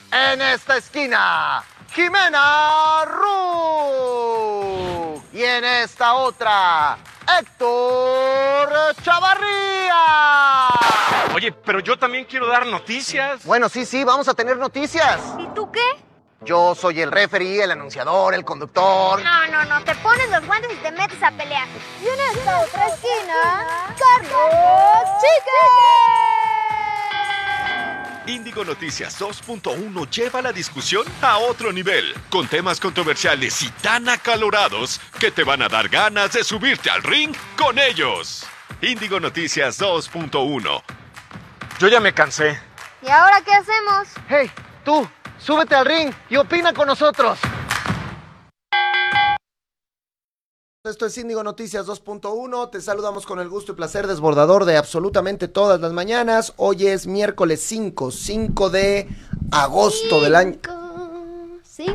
En esta esquina, Jimena Ru. Y en esta otra, Héctor Chavarría. Oye, pero yo también quiero dar noticias. Bueno, sí, vamos a tener noticias. ¿Y tú qué? Yo soy el referee, el anunciador, el conductor. No, te pones los guantes y te metes a pelear. Y en esta otra esquina, Carlos Chique. Índigo Noticias 2.1 lleva la discusión a otro nivel, con temas controversiales y tan acalorados que te van a dar ganas de subirte al ring con ellos. Índigo Noticias 2.1. Yo ya me cansé. ¿Y ahora qué hacemos? Hey, tú, súbete al ring y opina con nosotros. Esto es Índigo Noticias 2.1, te saludamos con el gusto y placer desbordador de absolutamente todas las mañanas. Hoy es miércoles 5 de agosto del año. 5.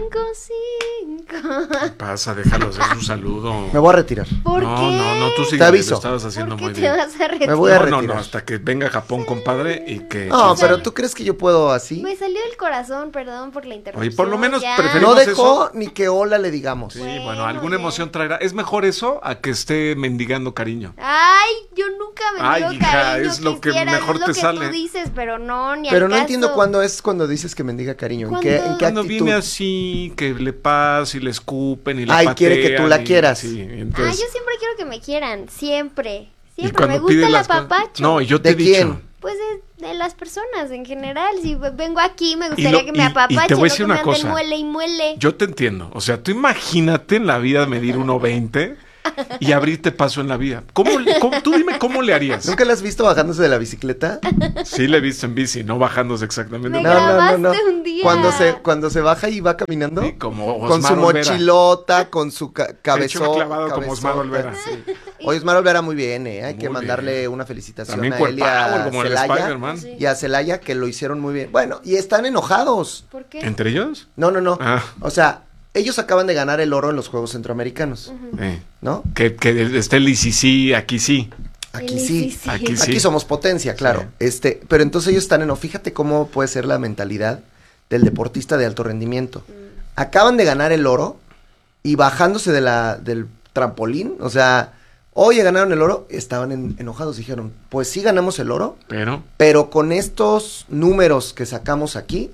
¿Qué pasa? Déjalos hacer un saludo. Me voy a retirar. ¿Por qué? No, tú sigue. Te aviso. Lo estabas haciendo ¿Por muy qué bien. te vas a retirar? Me voy a No, retirar. hasta que venga Japón, compadre, y que... No, pero ¿tú crees que yo puedo así? Me salió del corazón, perdón por la interrupción. Oye, por lo menos ya. preferimos No dejó eso. ni que hola le digamos. Sí, Bueno, bueno, alguna ya. emoción traerá. Es mejor eso a que esté mendigando cariño. Ay, yo nunca me Ay, digo hija, cariño, es lo que quisieras, mejor es lo te que sale. tú dices, pero no, ni Pero al no caso. entiendo cuándo es cuando dices que mendiga cariño. ¿En qué Cuando actitud? viene así, que le pasa y le escupen y la Ay, patean. quiere que tú la quieras. Sí, Ah, entonces... yo siempre quiero que me quieran, siempre. y Siempre cuando me gusta pide el las cosas- apapacho. No, y yo te he ¿De dicho... quién? Pues de las personas en general. Si vengo aquí, me Y gustaría lo- que y- me y apapachen, te voy a no decir que una me anden cosa. muele y muele. Yo te entiendo. O sea, tú imagínate en la vida medir 1.20 y abrirte paso en la vida. Tú dime cómo le harías. ¿Nunca la has visto bajándose de la bicicleta? Sí, le he visto en bici, no bajándose exactamente. Me No, grabaste un día. Cuando se baja y va caminando. Sí, como Con Osmar su Olvera. mochilota, con su De hecho, cabezón. me he clavado como Osmar Olvera. Sí. Oye, Osmar Olvera muy bien, ¿eh? Hay Muy que mandarle bien. una felicitación También a él y a Power, como el Celaya. Spider-Man. Sí. Y a Celaya, que lo hicieron muy bien. Bueno, y están enojados. ¿Por qué? ¿Entre ellos? No. Ah. O sea, ellos acaban de ganar el oro en los Juegos Centroamericanos, ¿no? Que esté el ICC, aquí sí. Aquí sí. Sí. Aquí sí. Aquí somos potencia, claro. Sí. Pero entonces ellos están enojados. Fíjate cómo puede ser la mentalidad del deportista de alto rendimiento. Acaban de ganar el oro y bajándose del trampolín, o sea, oye, ganaron el oro, estaban enojados, dijeron, pues sí ganamos el oro, pero con estos números que sacamos aquí,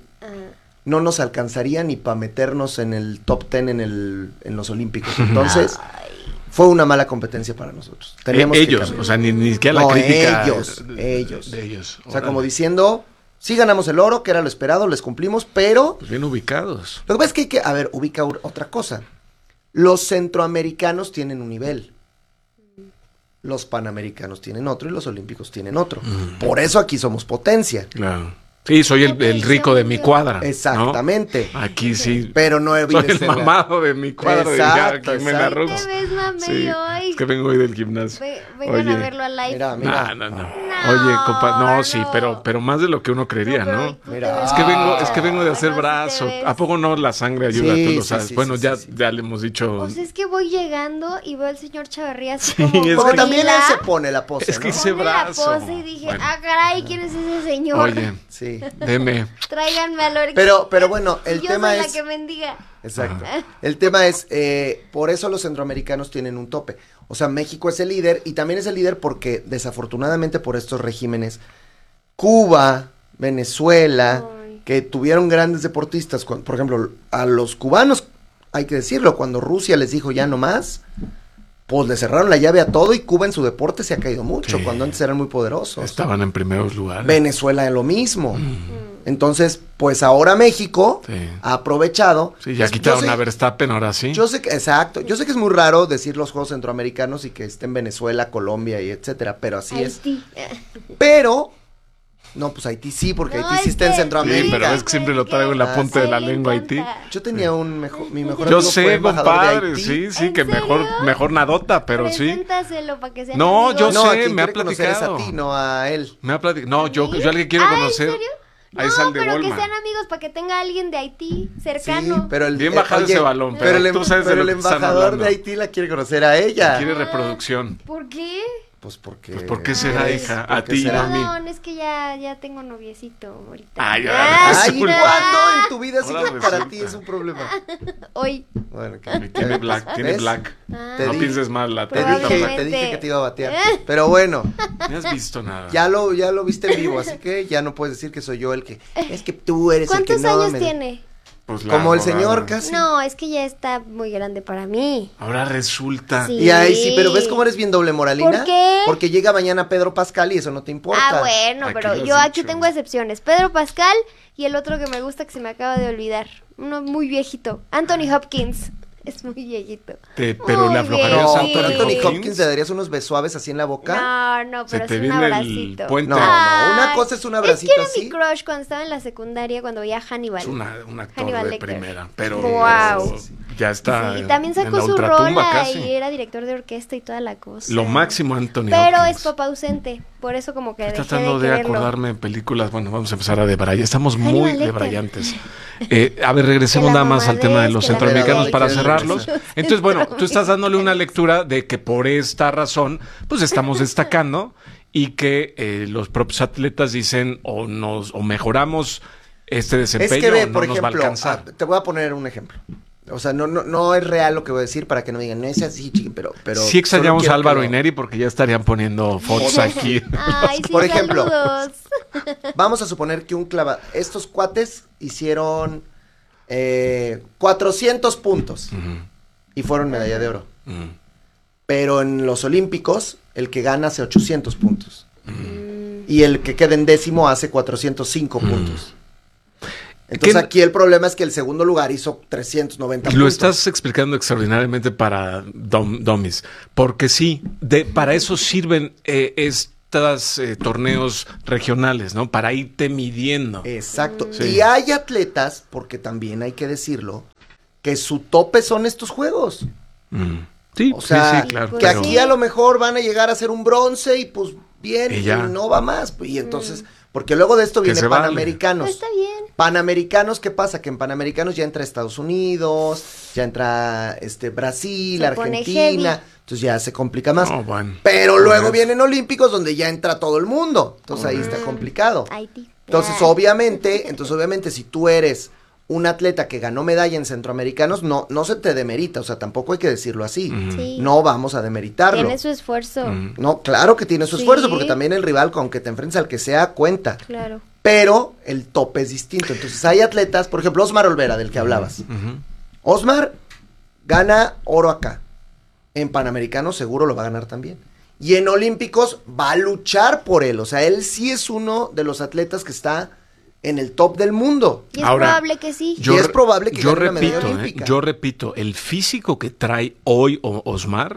no nos alcanzaría ni para meternos en el top 10 en los Olímpicos. Entonces, fue una mala competencia para nosotros. Teníamos que Ellos, cambiar. o sea, ni siquiera la No, crítica. ellos. De ellos. O sea, Órale. como diciendo, sí ganamos el oro, que era lo esperado, les cumplimos, pero Pues bien ubicados. lo que pasa es que hay que, a ver, ubica otra cosa. Los centroamericanos tienen un nivel. Los panamericanos tienen otro y los olímpicos tienen otro. Por eso aquí somos potencia. Claro. Sí, soy el rico de mi cuadra. ¿no? Exactamente. Aquí sí. Pero no Soy evides el mamado de mi cuadra. Exacto, de Jimena exacto. Rux. ¿Te ves mame Sí, hoy? es que vengo hoy del gimnasio. Vengan Oye. a verlo al live. Mira. No. Oye, compa, no, sí, pero más de lo que uno creería, pero ¿no? tú Mira. te Es ves que vengo de mucho. hacer Bueno, sí brazo. te ves. ¿A poco no la sangre ayuda? Sí, Tú lo sí, sabes. sí, Bueno, sí, ya, sí. ya le hemos dicho. O sea, es que voy llegando y veo al señor Chavarría así Sí, como es que- Porque también él gorila. se pone la pose, Es que ¿no? ese Pone la brazo. pose y dije, Bueno. caray, ¿quién es ese señor? Oye, Sí. deme. Tráiganme a Lore. Pero bueno, el Y yo tema soy es... la que mendiga. Exacto. El tema es, por eso los centroamericanos tienen un tope. O sea, México es el líder y también es el líder porque desafortunadamente por estos regímenes, Cuba, Venezuela, Ay. que tuvieron grandes deportistas, por ejemplo, a los cubanos, hay que decirlo, cuando Rusia les dijo ya no más, pues le cerraron la llave a todo y Cuba en su deporte se ha caído mucho, Sí. cuando antes eran muy poderosos. Estaban en primeros lugares. Venezuela lo mismo. Entonces, pues ahora México Sí. ha aprovechado. Sí, ya Pues, quitaron yo sé- a Verstappen, ahora sí. Yo sé que, exacto, yo sé que es muy raro decir los Juegos Centroamericanos y que esté en Venezuela, Colombia y etcétera, pero así Haití. es. Pero, no, pues Haití sí, porque No, Haití sí es está en que- Centroamérica. Sí, pero es que siempre lo traigo en la punta de la Ay, le lengua, encanta. Haití. Yo tenía mi mejor Yo amigo fue sé, embajador de compadre, Haití. sí, ¿En que mejor serio? nadota, pero sí. Preséntaselo para que sean No, amigos. yo No, a sé, quien me ha quiere conocer es platicado. a ti, no a él. Me ha platicado. No, yo al que quiero Ah, ¿en conocer. serio? Ahí No, sale de pero que Walmart. sean amigos para que tenga alguien de Haití Sí, cercano. pero el Bien bajado ese balón, pero el, tú sabes de pero lo el que están embajador hablando. de Haití la quiere conocer a ella. Quiere reproducción. ¿Por qué? Pues porque... Pues, ¿por qué será, hija? ¿Por A qué ti y será? a mí. No, es que ya tengo noviecito ahorita. Ay, ahora Ay, resulta. ¿cuándo en tu vida sí Ahora que para resulta. ti es un problema? Hoy. Bueno, Tiene black, tiene ¿ves? black. Te No di- pienses mal, la Te tarjeta dije, black. te dije que te iba a batear. Pero bueno, No has visto nada. ya lo viste en vivo, así que ya no puedes decir que soy yo el que... Es que tú eres el que ¿Cuántos no años me... tiene? Pues la Como el abogada. señor casi. No, es que ya está muy grande para mí. Ahora resulta. Sí. Y ahí sí, pero ¿ves cómo eres bien doble moralina? ¿Por qué? Porque llega mañana Pedro Pascal y eso no te importa. Ah, bueno, Aquí pero lo has yo aquí dicho. tengo excepciones. Pedro Pascal y el otro que me gusta que se me acaba de olvidar. Uno muy viejito. Anthony Hopkins. Es muy viejito. Pero Muy le aflojarías No, a bien. pero Anthony Hopkins. Hopkins le darías unos besuaves así en la boca. No, Se pero te es un viene el abracito. puente. No, una cosa es un abracito Es que era así. mi crush cuando estaba en la secundaria, cuando veía Hannibal. Es un actor Hannibal de Lecter. primera. Pero Wow. ya está. Sí, y también en sacó la su ultratumba rola casi. y era director de orquesta y toda la cosa. Lo máximo, Anthony Pero Hopkins. es papá ausente, por eso como que Estoy dejé tratando de de quererlo. acordarme de películas. Bueno, vamos a empezar a debrayar. Estamos Hannibal muy Lecter. debrayantes. A ver, regresemos Que la nada más al tema de mamadez, los que la centroamericanos mamadez. para Que la cerrarlos. mamadez. Entonces, bueno, tú estás dándole una lectura de que por esta razón, pues estamos destacando y que los propios atletas dicen o mejoramos este desempeño Es que ve, o no por nos va a ejemplo, alcanzar. te voy a poner un ejemplo. O sea, no es real lo que voy a decir para que no digan, no es así, chiqui, pero Sí extrañamos solo a quiero Álvaro que y Neri porque ya estarían poniendo fotos aquí. Ay, sí, Por ejemplo. saludos. Vamos a suponer que estos cuates hicieron 400 puntos y fueron medalla de oro. Mm. Pero en los Olímpicos, el que gana hace 800 puntos. Y el que queda en décimo hace 405 puntos. Entonces ¿Qué- aquí el problema es que el segundo lugar hizo 390 Lo puntos. estás explicando extraordinariamente para dummies, porque sí, para eso sirven estos torneos regionales, ¿no? Para irte midiendo. Exacto. Sí. Y hay atletas, porque también hay que decirlo, que su tope son estos juegos. Mm. Sí, O sea, sí, claro. que pero- aquí a lo mejor van a llegar a ser un bronce y pues bien, Y y ya. no va más. Y entonces, porque luego de esto Que viene se vale. Panamericanos. Está bien. Panamericanos, ¿qué pasa? Que en Panamericanos ya entra Estados Unidos, ya entra Brasil, Se pone Argentina, heavy. entonces ya se complica más. No, bueno. Pero luego Correcto. vienen Olímpicos donde ya entra todo el mundo. Entonces ahí está complicado. Haití. Entonces, Ah. obviamente, si tú eres un atleta que ganó medalla en centroamericanos, no se te demerita, o sea, tampoco hay que decirlo así. Sí. No vamos a demeritarlo. Tiene su esfuerzo. Mm. No, claro que tiene su Sí. esfuerzo, porque también el rival, aunque te enfrentes al que sea, cuenta. Claro. Pero el tope es distinto. Entonces, hay atletas, por ejemplo, Osmar Olvera, del que hablabas. Ujú. Osmar gana oro acá. En Panamericanos seguro lo va a ganar también. Y en Olímpicos va a luchar por él. O sea, él sí es uno de los atletas que está en el top del mundo. Y es Ahora, probable que sí. Y es probable que yo gane una medalla repito, olímpica. yo repito, el físico que trae hoy Osmar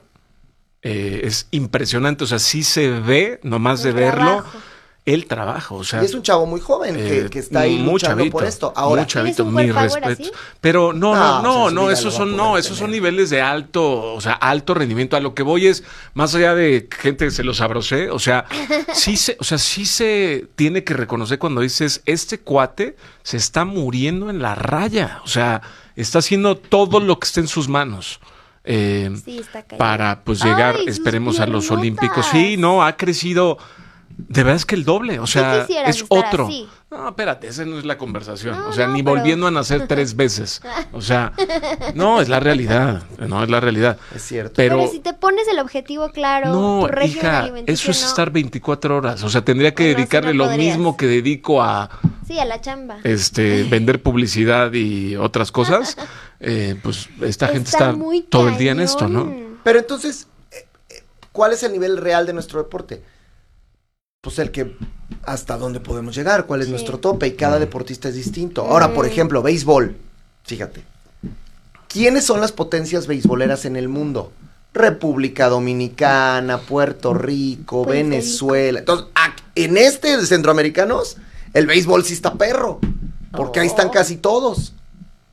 es impresionante. O sea, sí se ve, nomás de El verlo, trabajo. el trabajo. O sea, Y es un chavo muy joven que está ahí muy luchando chavito, por esto. Ahora, muy chavito, ¿Tienes un mis full power respetos. así? Pero No, o sea, su vida esos lo va a son poder niveles de alto rendimiento. A lo que voy es, más allá de gente que se los abrocé, o sea, sí se tiene que reconocer cuando dices, este cuate se está muriendo en la raya. O sea, está haciendo todo lo que esté en sus manos. Sí, está cañón. Para pues llegar, Ay, sus esperemos, a los piernotas. Olímpicos. Sí, no, ha crecido de verdad es que el doble, o sea, quisieras es estar otro. así. No, espérate, esa no es la conversación. No, o sea, no, ni pero- volviendo a nacer 3 veces. O sea, no, es la realidad. No, es la realidad. es cierto. Pero si te pones el objetivo claro, no, tu régimen hija, alimenticio eso es no- estar 24 horas. O sea, tendría que Bueno, sí, dedicarle no lo podrías. mismo que dedico a Sí, a la chamba. vender publicidad y otras cosas. Pues esta gente Está está muy todo el día en esto, ¿no? cañón. Pero entonces, ¿cuál es el nivel real de nuestro deporte? Pues el que hasta dónde podemos llegar, cuál es Sí. nuestro tope, y cada deportista es distinto. Ahora, por ejemplo, béisbol. Fíjate. ¿Quiénes son las potencias beisboleras en el mundo? República Dominicana, Puerto Rico, Puerto Rico. Venezuela. Entonces, en de centroamericanos, el béisbol sí está perro. Porque ahí están casi todos.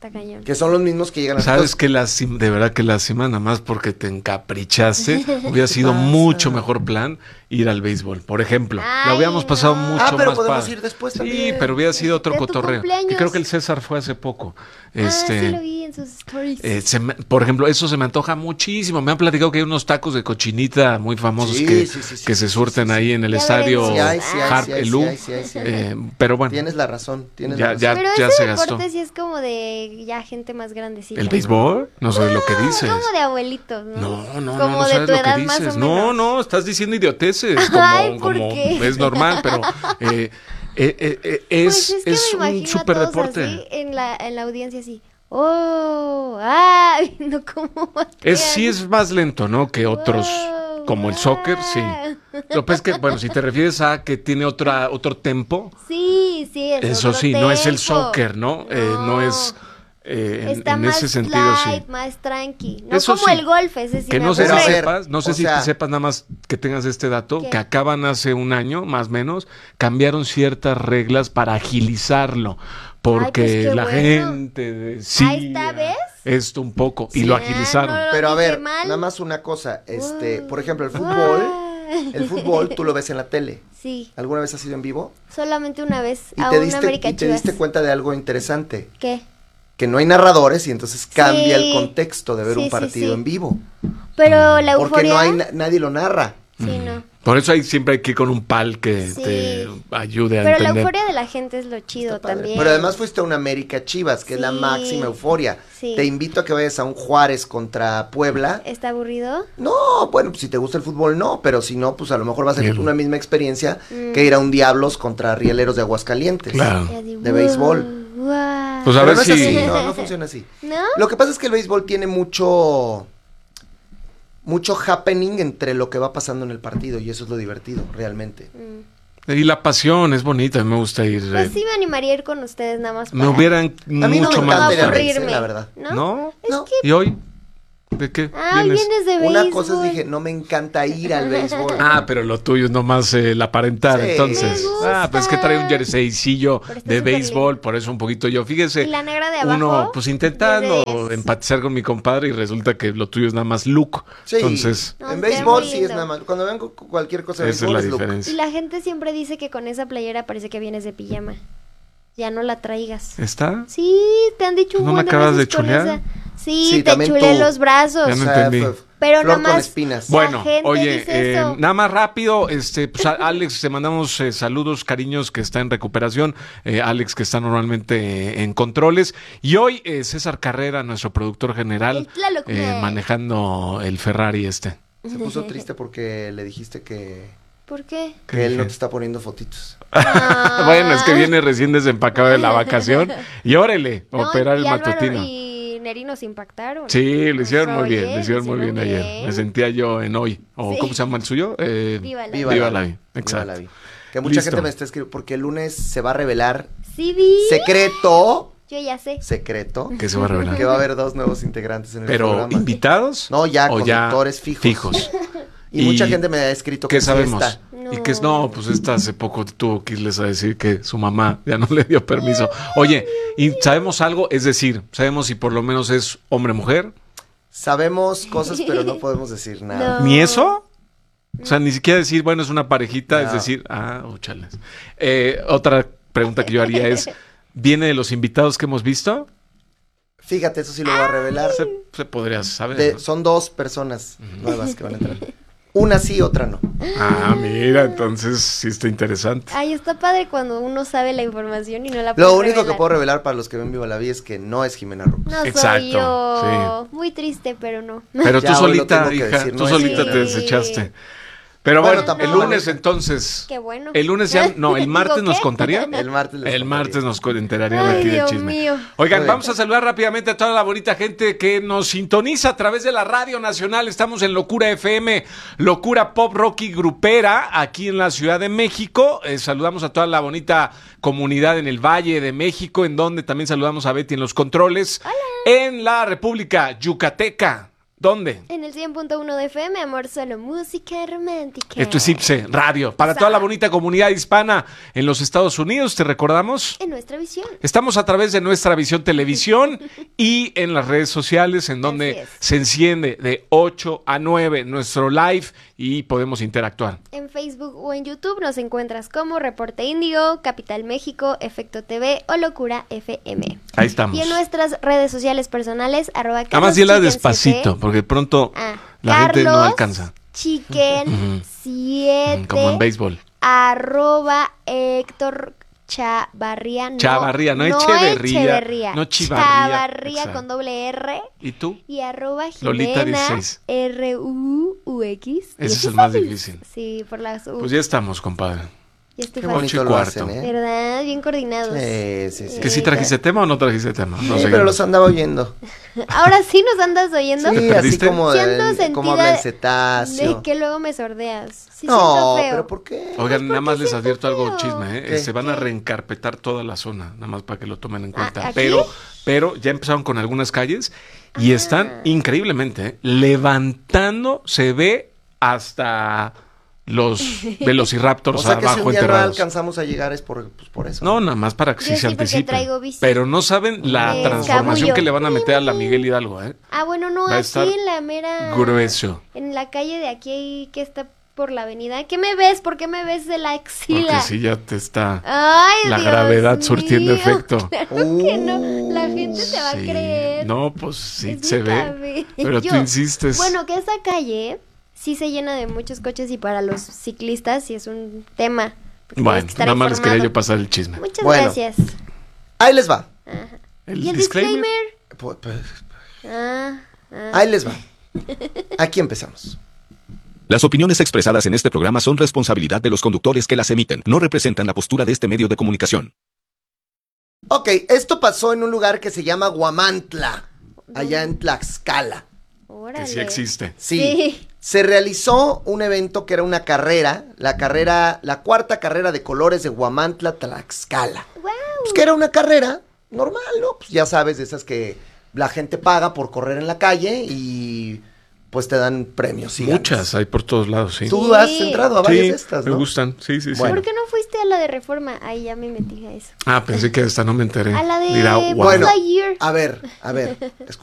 Está cañón. Que son los mismos que llegan a Sabes que lástima, de verdad que lástima, nada más porque te encaprichaste. Hubiera sido mucho mejor plan ir al béisbol, por ejemplo. Ay, La hubiéramos pasado no. mucho pero más podemos padre. ir después Sí, también. pero hubiera sido otro De tu cotorreo. cumpleaños. Y creo que el César fue hace poco. Sí lo vi en sus stories. Por ejemplo, eso se me antoja muchísimo. Me han platicado que hay unos tacos de cochinita muy famosos Sí, que, sí, que se surten ahí en el Ya estadio veremos. Sí hay, Harp Elú. sí hay. Pero bueno, Tienes la razón, tienes Ya- la razón. ya- Pero se ese gastó. deporte sí es como de ya gente más grandecita. ¿el ¿no? béisbol? No sé lo que dices. Como de abuelitos, ¿no? No, Como no de sabes tu lo que edad más dices. o No, menos. no, estás diciendo idioteces. Ay, ¿por como qué? es normal, pero Pues es que me un imagino a super todos deporte. así, en la audiencia así. Viendo cómo Sí es más lento, ¿no? Que otros, como el soccer, sí. Lo que es que, bueno, si te refieres a que tiene otro tempo, Sí, es eso otro sí, no es el tempo. soccer, ¿no? No es Está en más ese sentido, light, sí. más tranqui. No Eso como sí. el golf, ese sí Que me no sé si Pero a aburre. ver, sepas, no sé o si sea- sepas nada más que tengas este dato, ¿Qué? que acaban hace un año, más o menos, cambiaron ciertas reglas para agilizarlo, porque Ay, pues qué la bueno. gente decía Ahí está, ¿ves? esto un poco, y Sí. lo Ah, agilizaron. no, Pero a dije ver, mal. nada más una cosa, por ejemplo, el fútbol tú lo ves en la tele. Sí, ¿Alguna vez has ido en vivo? solamente una vez Y a te un diste, América y te Chivas. diste cuenta de algo interesante, ¿Qué? que no hay narradores y entonces cambia Sí. el contexto de ver Sí, un sí, partido sí. en vivo. Pero la Porque euforia... no hay nadie lo narra. Sí, no. Por eso siempre hay que ir con un pal que Sí. te ayude a Pero la entender. euforia de la gente es lo chido Padre. también. Pero además fuiste a un América Chivas, que es la Sí. máxima euforia. Sí. Te invito a que vayas a un Juárez contra Puebla. ¿Está aburrido? No, bueno, pues si te gusta el fútbol, no, pero si no, pues a lo mejor va a ser Bien. una misma experiencia que ir a un Diablos contra Rieleros de Aguascalientes. Claro. Ya digo, De béisbol. guau. Pues a Pero ver no es si... así, no funciona así. ¿No? Lo que pasa es que el béisbol tiene mucho happening entre lo que va pasando en el partido y eso es lo divertido, realmente. Y la pasión es bonita, a mí me gusta ir. Pues sí me animaría a ir con ustedes nada más Me para hubieran A mí no mucho me más encanta ir a gustado. Reyes, la verdad. ¿No? ¿No? Es No. que... ¿Y hoy? ¿De qué Ay, vienes de Una béisbol. cosa es dije, no me encanta ir al béisbol. Ah, pero lo tuyo es nomás el aparentar, Sí. entonces. Me gusta. Pues es que trae un jerseycillo Pero está de súper béisbol, lindo. por eso un poquito yo. Fíjese, ¿Y la negra de abajo? uno pues intentando 10 de 10. empatizar con mi compadre y resulta que lo tuyo es nada más look. Sí, Entonces, No, en está béisbol muy sí es lindo. nada más. Cuando vean cualquier cosa de esa es béisbol la es look. Y diferencia. la gente siempre dice que con esa playera parece que vienes de pijama. Ya no la traigas. ¿Está? Sí, te han dicho un ¿No me buen acabas veces de con chulear? esa. Sí, Sí, te también chulé tú. los brazos. Ya no entendí. Pero flor nada con más- espinas. La Bueno, gente oye, dice eso. nada más rápido, pues Alex, te mandamos saludos, cariños, que está en recuperación, Alex que está normalmente en controles, y hoy César Carrera, nuestro productor general, El Tlaloc Man. manejando el Ferrari este. Se puso triste porque le dijiste que ¿Por qué? él no dije? te está poniendo fotitos. Bueno, es que viene recién desempacado de la vacación, y órale, No, operar el y Álvaro matutino. y Neri nos impactaron. Sí, lo hicieron muy bien, Oye, lo hicieron muy bien ayer. bien. Me sentía yo en hoy. ¿O Sí. cómo se llama el suyo? Viva la Viva, Viva la la vi. vi, Viva exacto. la vi. Que mucha Listo. gente me está escribiendo porque el lunes se va a revelar Sí, vi. secreto, Yo ya sé. que se va a revelar? va a haber 2 nuevos integrantes en el Pero programa. invitados No, ya, o conductores fijos. Y mucha gente me ha escrito ¿Qué que sí sabemos? está. Y que no, pues esta hace poco tuvo que irles a decir que su mamá ya no le dio permiso. Oye, ¿y sabemos algo? Es decir, ¿sabemos si por lo menos es hombre-mujer? Sabemos cosas, pero no podemos decir nada. No. ¿Ni eso? O sea, ni siquiera decir, bueno, es una parejita, es No. decir, chales. Otra pregunta que yo haría es, ¿viene de los invitados que hemos visto? Fíjate, eso sí lo voy a revelar. Se podría saber. ¿no? Son 2 personas nuevas que van a entrar. Una sí, otra no. Mira, entonces sí está interesante. Ay, está padre cuando uno sabe la información y no la puede Lo único que revelar. puedo revelar para los que ven Viva la Vida es que no es Jimena Rux. No Exacto, soy yo. Muy triste, pero no. Pero Ya tú hoy lo solita, tengo que hija, decir, tú no es solita sí. te desechaste. Pero Bueno, bueno, tampoco el lunes maneja. entonces. Qué bueno. El lunes ya, no, el martes ¿Digo nos qué? contaría. El martes les El contaría. martes nos enterarían Ay, aquí del Dios chisme. mío. Oigan, Muy bien. vamos a saludar rápidamente a toda la bonita gente que nos sintoniza a través de la Radio Nacional. Estamos en Locura FM, Locura Pop Rock y Grupera, aquí en la Ciudad de México. Saludamos a toda la bonita comunidad en el Valle de México, en donde también saludamos a Betty en los controles. En la República Yucateca ¿Dónde? En el 100.1 de FM, amor, solo música romántica. Esto es IPSE Radio. Para toda la bonita comunidad hispana en los Estados Unidos, te recordamos. En nuestra visión. Estamos a través de Nuestra Visión Televisión y en las redes sociales en donde se enciende de 8 a 9 nuestro live y podemos interactuar. En Facebook o en YouTube nos encuentras como Reporte Índigo, Capital México, Efecto TV o Locura FM. Ahí estamos. Y en nuestras redes sociales personales, @ Además, dila despacito, porque de pronto la gente no alcanza. Chicken 7. Como en béisbol. @ Héctor Chavarría. Chavarría, no Echeverría. No Chivarría. Chavarría Exacto. con doble R. ¿Y tú? Y @ Lolita Jimena 16. RUUX. Ese es el más difícil. Sí, por las U. Pues ya estamos, compadre. Ya estoy Qué fácil. bonito 8 y lo cuarto. hacen, ¿eh? ¿Verdad? Bien coordinados. Sí. ¿Que sí trajiste tema o no trajiste tema? No Sí, sé. pero los andaba oyendo. Ahora sí nos andas oyendo. Sí, así perdiste? como, Sí ando como sentida habla el cetáceo. De que luego me sordeas. Sí, No, siento feo. pero ¿por qué? Oigan, nada más les siento advierto algo feo. chisme, ¿eh? ¿Qué? Se van a reencarpetar toda la zona, nada más para que lo tomen en cuenta. ¿aquí? Pero ya empezaron con algunas calles y están increíblemente, ¿eh? Levantando, se ve hasta los velociraptors O sea que si abajo un día no enterrados. alcanzamos a llegar es por eso. No, nada más para que Yo sí sí, se porque anticipen. traigo bici. Pero no saben la Me transformación escabullo. que le van a meter a la Miguel Hidalgo, ¿eh? Bueno, no, Va a aquí estar en la mera... grueso. En la calle de aquí que está por la avenida. ¿Qué me ves? ¿Por qué me ves de la axila? Porque sí ya te está Ay, la Dios gravedad surtiendo mío. efecto. Claro que no. La gente te va a Sí. creer. No, pues sí Es se mi ve. cabello. Pero tú insistes. Bueno, que esa calle sí se llena de muchos coches y para los ciclistas sí es un tema. porque tienes Bueno, que estar nada más les quería informado. yo pasar el chisme. Muchas Bueno. gracias. Ahí les va. El ¿Y el disclaimer. disclaimer? Ahí les va. Aquí empezamos. Las opiniones expresadas en este programa son responsabilidad de los conductores que las emiten. No representan la postura de este medio de comunicación. Ok, esto pasó en un lugar que se llama Huamantla, allá en Tlaxcala. Órale. Que sí existe. Sí. Se realizó un evento que era una carrera, la cuarta carrera de colores de Huamantla, Tlaxcala. ¡Guau! Pues que era una carrera normal, ¿no? Pues ya sabes, de esas que la gente paga por correr en la calle y pues te dan premios. y Muchas ganas. hay por todos lados, sí. Tú has entrado a varias Sí, de estas, me ¿no? gustan. Sí, sí, sí. Bueno. ¿Por qué no fuiste a la de Reforma? Ahí ya me metí a eso. Ah, pensé que hasta no me enteré. A la de Dirá, Buzz wow. Bueno, Lightyear. a ver,